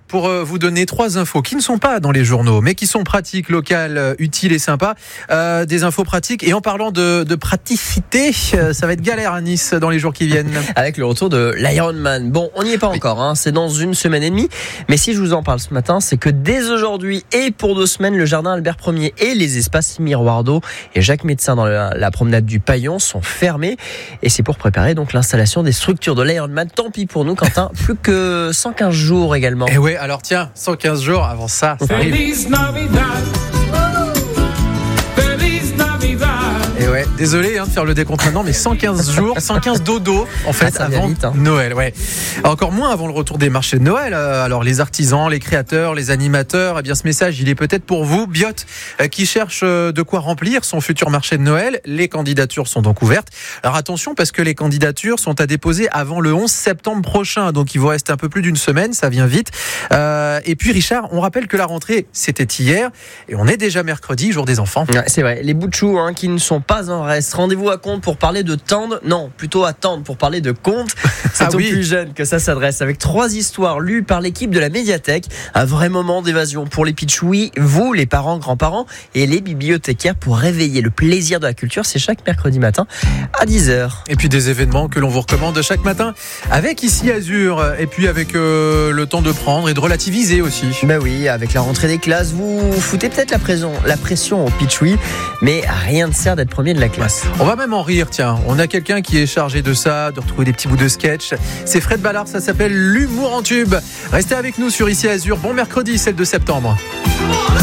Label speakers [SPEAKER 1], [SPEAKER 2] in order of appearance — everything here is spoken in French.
[SPEAKER 1] pour vous donner 3 infos qui ne sont pas dans les journaux, mais qui sont pratiques, locales, utiles et sympas. Des infos pratiques. Et en parlant de praticité, ça va être galère à Nice dans les jours qui viennent.
[SPEAKER 2] Avec le retour de l'Ironman. Bon, on n'y est pas encore, c'est dans 1 semaine et demie. Mais si je vous en parle ce matin, c'est que dès aujourd'hui et pour 2 semaines, le jardin Albert Ier et les espaces Miroir d'eau et Jacques Médecin dans la promenade du Paillon sont fermés. Et c'est pour préparer donc l'installation des structures de l'Ironman. Tant pis pour nous, Quentin, plus que 115 jours également.
[SPEAKER 1] Et ouais, alors tiens, 115 jours avant ça arrive. Et ouais, désolé de faire le décompte maintenant, mais 115 jours, 115 dodo en fait avant
[SPEAKER 2] vite,
[SPEAKER 1] Noël. Ouais. Encore moins avant le retour des marchés de Noël. Alors les artisans, les créateurs, les animateurs, eh bien ce message il est peut-être pour vous, Biot, qui cherche de quoi remplir son futur marché de Noël. Les candidatures sont donc ouvertes. Alors attention parce que les candidatures sont à déposer avant le 11 septembre prochain, donc il vous reste un peu plus d'une semaine, ça vient vite. Et puis Richard, on rappelle que la rentrée c'était hier et on est déjà mercredi, jour des enfants.
[SPEAKER 2] Ouais, c'est vrai, les bouts de chou qui ne sont pas en reste. Rendez-vous à Contes pour parler de Tende. Non, plutôt à Tende pour parler de contes. C'est aux plus jeunes que ça s'adresse, avec 3 histoires lues par l'équipe de la médiathèque. Un vrai moment d'évasion pour les pitchouis, vous, les parents, grands-parents et les bibliothécaires pour réveiller le plaisir de la culture. C'est chaque mercredi matin à 10h.
[SPEAKER 1] Et puis des événements que l'on vous recommande chaque matin avec ici Azur. Et puis avec le temps de prendre et de relativiser aussi.
[SPEAKER 2] Ben oui, avec la rentrée des classes, vous foutez peut-être la pression aux pitchouis, mais rien ne sert d'être premier de la classe.
[SPEAKER 1] On va même en rire, tiens. On a quelqu'un qui est chargé de ça, de retrouver des petits bouts de sketch. C'est Fred Ballard, ça s'appelle l'humour en tube. Restez avec nous sur Ici Azur. Bon mercredi, c'est le 2 septembre.